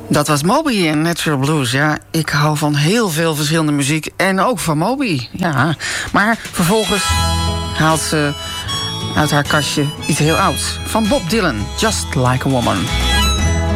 Dat was Moby in Natural Blues. Ja, ik hou van heel veel verschillende muziek. En ook van Moby. Ja. Maar vervolgens haalt ze uit haar kastje iets heel ouds. Van Bob Dylan. Just Like a Woman.